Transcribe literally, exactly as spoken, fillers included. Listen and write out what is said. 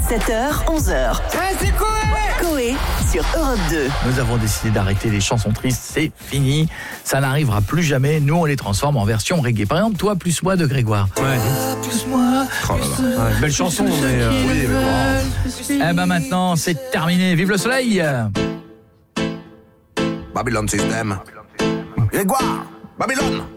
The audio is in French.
sept heures, onze heures. Ouais, c'est Coé Coé sur Europe deux. Nous avons décidé d'arrêter les chansons tristes, c'est fini. Ça n'arrivera plus jamais. Nous, on les transforme en version reggae. Par exemple, toi, plus moi de Grégoire. Ouais. Ah, plus moi. Oh là là. Ouais, belle chanson, mais euh, oui, mais bon. Eh ben maintenant, c'est terminé. Vive le soleil. Babylon System. Grégoire, Babylone.